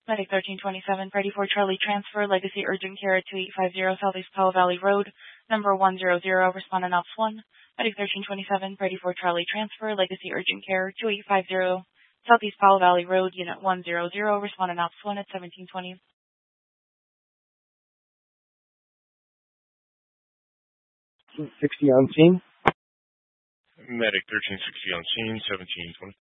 Medic 1327, ready for Charlie transfer, Legacy Urgent Care at 2850 Southeast Powell Valley Road, number 100, respondent ops 1. Medic 1327, ready for Charlie transfer, Legacy Urgent Care, 2850 Southeast Powell Valley Road, unit 100, respondent ops 1 at 1720. $60 on scene. Medic 1360 on scene, 1720.